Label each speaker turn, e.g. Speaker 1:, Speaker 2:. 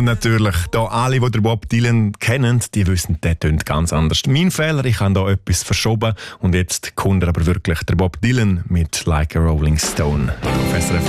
Speaker 1: Und natürlich, da alle, die den Bob Dylan kennen, die wissen, der tönt ganz anders. Mein Fehler, ich habe da etwas verschoben und jetzt kommt er aber wirklich, der Bob Dylan mit Like a Rolling Stone. Professor